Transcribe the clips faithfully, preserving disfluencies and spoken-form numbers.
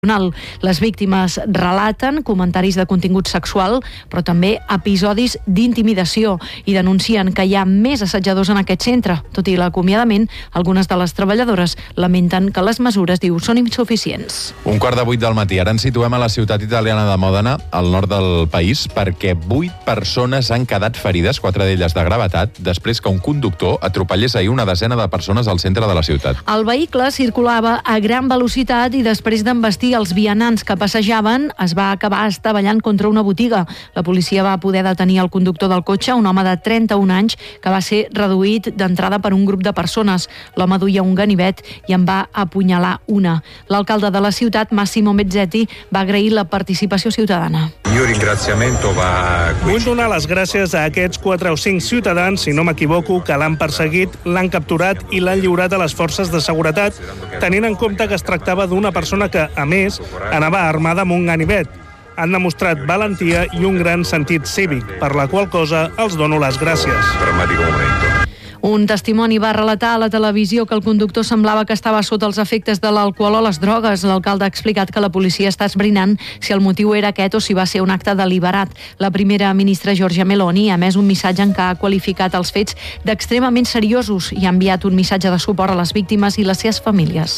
Les víctimes relaten comentaris de contingut sexual, però també episodis d'intimidació i denuncien que hi ha més assetjadors en aquest centre. Tot i l'acomiadament, algunes de les treballadores lamenten que les mesures, diu, són insuficients. Un quart de vuit del matí. Ara ens situem a la ciutat italiana de Mòdena, al nord del país, perquè vuit persones han quedat ferides, quatre d'elles de gravetat, després que un conductor atropellés ahir una desena de persones al centre de la ciutat. El vehicle circulava a gran velocitat i després d'embestir els vianants que passejaven es va acabar estavellant contra una botiga. La policia va poder detenir el conductor del cotxe, un home de trenta-un anys, que va ser reduït d'entrada per un grup de persones. L'home duia un ganivet i en va apunyalar una. L'alcalde de la ciutat, Massimo Mezzetti, va agrair la participació ciutadana. Vull donar les gràcies a aquests quatre o cinc ciutadans, si no m'equivoco, que l'han perseguit, l'han capturat i l'han lliurat a les forces de seguretat, tenint en compte que es tractava d'una persona que, a més, anava armada amb un ganivet. Han demostrat valentia i un gran sentit cívic, per la qual cosa els dono les gràcies. Un testimoni va relatar a la televisió que el conductor semblava que estava sota els efectes de l'alcohol o les drogues. L'alcalde ha explicat que la policia està esbrinant si el motiu era aquest o si va ser un acte deliberat. La primera ministra Giorgia Meloni ha emès un missatge en què ha qualificat els fets d'extremament seriosos i ha enviat un missatge de suport a les víctimes i les seves famílies.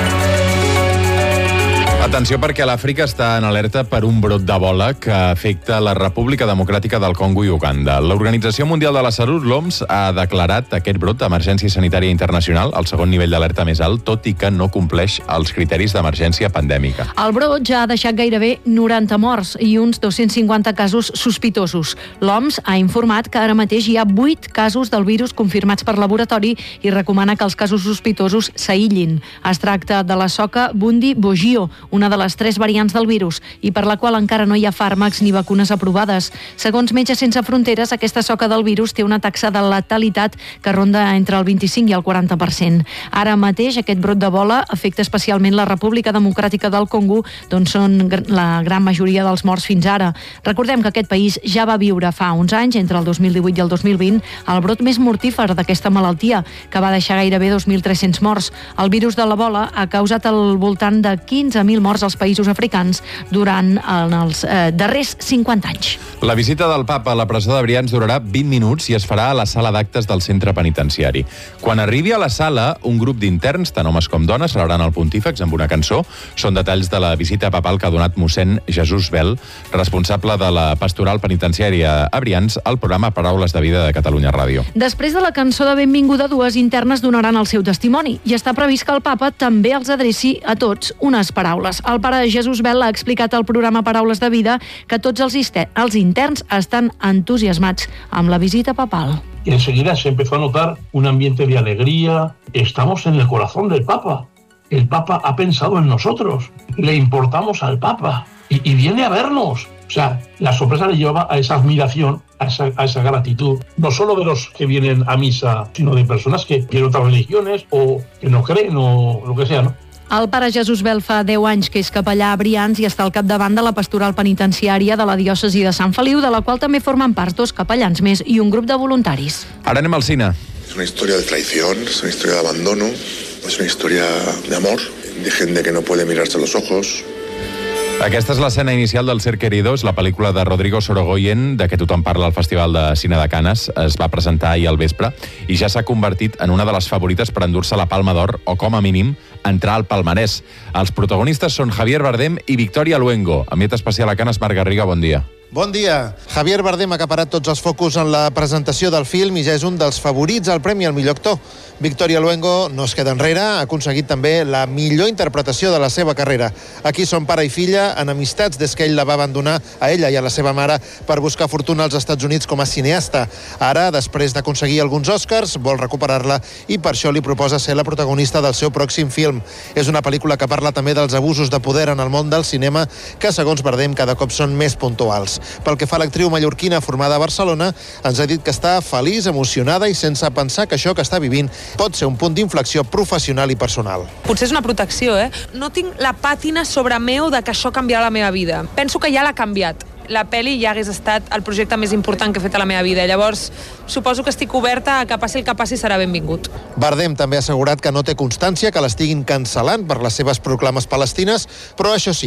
Atenció, perquè l'Àfrica està en alerta per un brot d'Ebola que afecta la República Democràtica del Congo i Uganda. L'Organització Mundial de la Salut, l'O M S, ha declarat aquest brot d'emergència sanitària internacional, el segon nivell d'alerta més alt, tot i que no compleix els criteris d'emergència pandèmica. El brot ja ha deixat gairebé noranta morts i uns dos-cents cinquanta casos sospitosos. L'O M S ha informat que ara mateix hi ha vuit casos del virus confirmats per laboratori i recomana que els casos sospitosos s'aïllin. Es tracta de la soca Bundi-Bogio, una de les tres variants del virus, i per la qual encara no hi ha fàrmacs ni vacunes aprovades. Segons Metges Sense Fronteres, aquesta soca del virus té una taxa de letalitat que ronda entre el vint-i-cinc i el quaranta per cent. Ara mateix, aquest brot d'Ebola afecta especialment la República Democràtica del Congo, d'on són la gran majoria dels morts fins ara. Recordem que aquest país ja va viure fa uns anys, entre el dos mil divuit i el dos mil vint, el brot més mortífer d'aquesta malaltia, que va deixar gairebé dos mil tres-cents morts. El virus de l'Ebola ha causat al voltant de quinze mil morts als països africans durant els eh, darrers cinquanta anys. La visita del papa a la presó de Brians durarà vint minuts i es farà a la sala d'actes del centre penitenciari. Quan arribi a la sala, un grup d'interns, tant homes com dones, celebraran el pontífex amb una cançó. Són detalls de la visita papal que ha donat mossèn Jesús Bel, responsable de la pastoral penitenciària a Brians, al programa Paraules de Vida de Catalunya Ràdio. Després de la cançó de benvinguda, dues internes donaran el seu testimoni i està previst que el papa també els adreci a tots unes paraules. El pare Jesús Bel ha explicat al programa Paraules de Vida que tots els, els interns estan entusiasmats amb la visita papal. Y enseguida se empezó a notar un ambiente de alegría. Estamos en el corazón del Papa. El Papa ha pensado en nosotros. Le importamos al Papa y, y viene a vernos. O sea, la sorpresa le llevaba a esa admiración, a esa, a esa gratitud, no solo de los que vienen a misa, sino de personas que tienen otras religiones o que no creen o lo que sea, ¿no? El pare Jesús Bel fa deu anys que és capellà a Brians i està al capdavant de la pastoral penitenciària de la diòcesi de Sant Feliu, de la qual també formen part dos capellans més i un grup de voluntaris. Ara anem al cine. Es una historia de traición, es una historia de abandono, es una historia de amor, de gente que no puede mirarse a los ojos. Aquesta és l'escena inicial del Ser Queridos, la pel·lícula de Rodrigo Sorogoyen, de què tothom parla al Festival de Cine de Canes. Es va presentar ahir al vespre i ja s'ha convertit en una de les favorites per endur-se la Palma d'Or o, com a mínim, entrar al palmarès. Els protagonistes són Javier Bardem i Victoria Luengo. Enviat especial a Canes, Marc Garriga, bon dia. Bon dia. Javier Bardem ha acaparat tots els focus en la presentació del film i ja és un dels favorits al Premi al millor actor. Victoria Luengo no es queda enrere, ha aconseguit també la millor interpretació de la seva carrera. Aquí són pare i filla, enemistats des que ell la va abandonar a ella i a la seva mare per buscar fortuna als Estats Units com a cineasta. Ara, després d'aconseguir alguns Oscars, vol recuperar-la i per això li proposa ser la protagonista del seu pròxim film. És una pel·lícula que parla també dels abusos de poder en el món del cinema que, segons Bardem, cada cop són més puntuals. Pel que fa a l'actriu mallorquina formada a Barcelona, ens ha dit que està feliç, emocionada i sense pensar que això que està vivint pot ser un punt d'inflexió professional i personal. Potser és una protecció, eh? No tinc la pàtina sobre meu de que això canviarà la meva vida. Penso que ja l'ha canviat. la pel·li ja hagués estat el projecte més important que he fet a la meva vida. Llavors, suposo que estic oberta a que passi el que passi serà benvingut. Bardem també ha assegurat que no té constància que l'estiguin cancel·lant per les seves proclames palestines, però això sí,